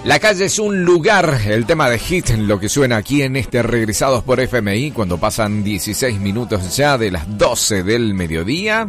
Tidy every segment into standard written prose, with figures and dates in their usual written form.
La calle es un lugar, el tema de Hit, lo que suena aquí en Regresados por FMI, cuando pasan 16 minutos ya de las 12 del mediodía.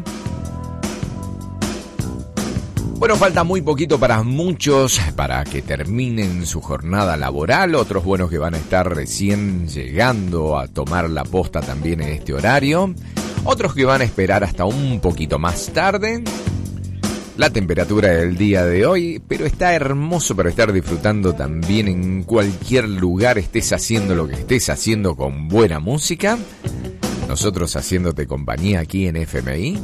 Bueno, falta muy poquito para muchos, para que terminen su jornada laboral, otros buenos que van a estar recién llegando a tomar la posta también en este horario, otros que van a esperar hasta un poquito más tarde. La temperatura del día de hoy, pero está hermoso para estar disfrutando también en cualquier lugar, estés haciendo lo que estés haciendo con buena música. Nosotros haciéndote compañía aquí en FMI.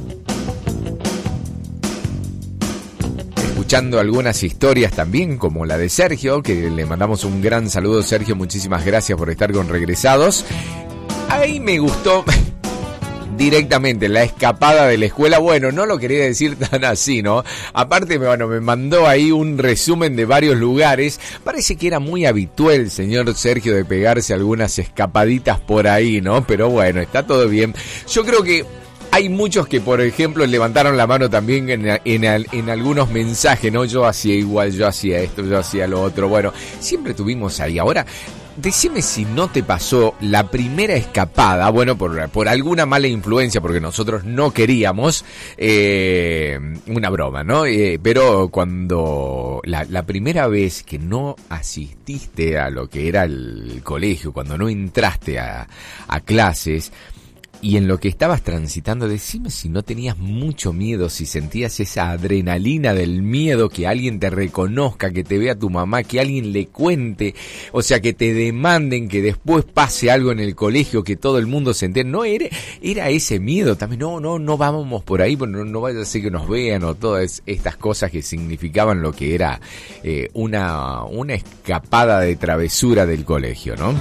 Escuchando algunas historias también, como la de Sergio, que le mandamos un gran saludo. Sergio, muchísimas gracias por estar con Regresados. Ahí me gustó directamente la escapada de la escuela. Bueno, no lo quería decir tan así, ¿no? Aparte, bueno, me mandó ahí un resumen de varios lugares. Parece que era muy habitual el señor Sergio de pegarse algunas escapaditas por ahí, ¿no? Pero bueno, está todo bien. Yo creo que hay muchos que, por ejemplo, levantaron la mano también en algunos mensajes, ¿no? Yo hacía igual, yo hacía esto, yo hacía lo otro. Bueno, siempre tuvimos ahí. Ahora, decime si no te pasó la primera escapada, bueno, por alguna mala influencia, porque nosotros no queríamos, una broma, ¿no? Pero cuando la primera vez que no asististe a lo que era el colegio, cuando no entraste a clases, y en lo que estabas transitando, decime si no tenías mucho miedo, si sentías esa adrenalina del miedo, que alguien te reconozca, que te vea tu mamá, que alguien le cuente, o sea, que te demanden, que después pase algo en el colegio, que todo el mundo se entere. No, era ese miedo también. No vamos por ahí, no vaya a ser que nos vean, o todas estas cosas que significaban lo que era una escapada de travesura del colegio, ¿no?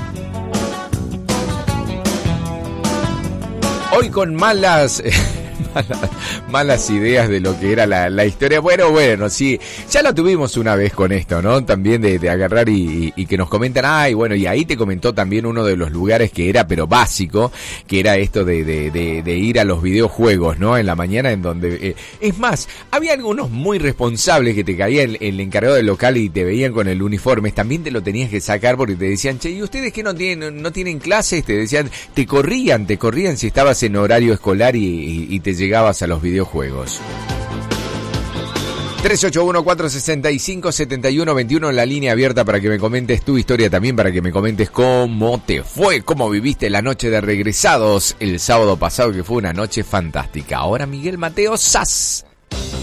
Hoy con malas ideas de lo que era la historia. Bueno, sí, ya lo tuvimos una vez con esto, ¿no? También de agarrar y que nos comentan, ay, bueno, y ahí te comentó también uno de los lugares que era, pero básico, que era esto de ir a los videojuegos, ¿no? En la mañana, en donde, es más, había algunos muy responsables que te caía el encargado del local y te veían con el uniforme, también te lo tenías que sacar porque te decían, che, ¿y ustedes qué no tienen clases? Te decían, te corrían si estabas en horario escolar y te llegabas a los videojuegos. 381-465-7121, la línea abierta para que me comentes tu historia, también para que me comentes cómo te fue, cómo viviste la noche de Regresados el sábado pasado, que fue una noche fantástica. Ahora Miguel Mateo Sass.